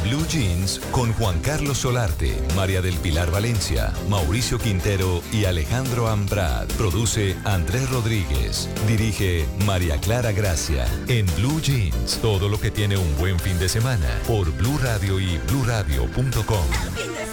Blue Jeans con Juan Carlos Solarte, María del Pilar Valencia, Mauricio Quintero y Alejandro Ambrad. Produce Andrés Rodríguez. Dirige María Clara Gracia. En Blue Jeans, todo lo que tiene un buen fin de semana por Blue Radio y bluradio.com.